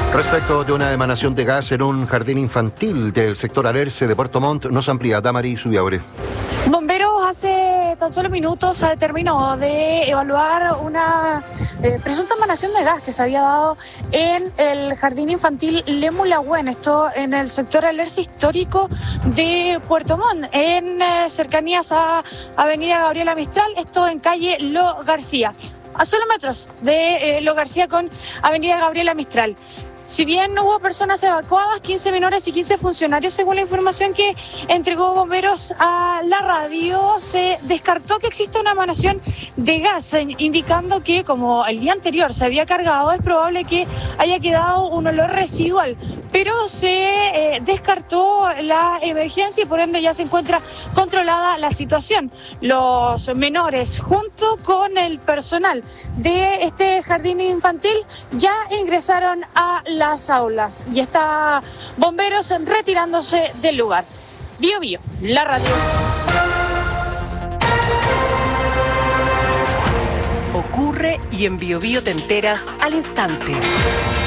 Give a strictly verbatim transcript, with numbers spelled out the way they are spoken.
Respecto de una emanación de gas en un jardín infantil del sector Alerce de Puerto Montt, nos amplía Damari Subiabre. Bomberos hace tan solo minutos terminó de evaluar una eh, presunta emanación de gas que se había dado en el jardín infantil Lemulahuen, esto en el sector Alerce histórico de Puerto Montt, en eh, cercanías a Avenida Gabriela Mistral, esto en calle Lo García, a solo metros de eh, Lo García con Avenida Gabriela Mistral. Si bien no hubo personas evacuadas, quince menores y quince funcionarios, según la información que entregó Bomberos a la radio, se descartó que existe una emanación de gas, indicando que como el día anterior se había cargado, es probable que haya quedado un olor residual, pero se eh, descartó la emergencia y por ende ya se encuentra controlada la situación. Los menores, junto con el personal de este jardín infantil, ya ingresaron a la las aulas y está Bomberos retirándose del lugar. Bio Bio, la radio. Ocurre y en Bio Bio te enteras al instante.